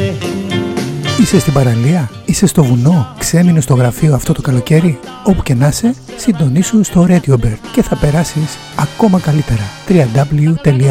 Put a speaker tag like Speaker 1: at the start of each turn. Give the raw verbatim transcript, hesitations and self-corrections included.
Speaker 1: Είσαι στην παραλία, είσαι στο βουνό, ξέμεινε στο γραφείο αυτό το καλοκαίρι. Όπου και να είσαι, συντονίσου στο Radio Bird και θα περάσεις ακόμα καλύτερα. double-u double-u double-u τελεία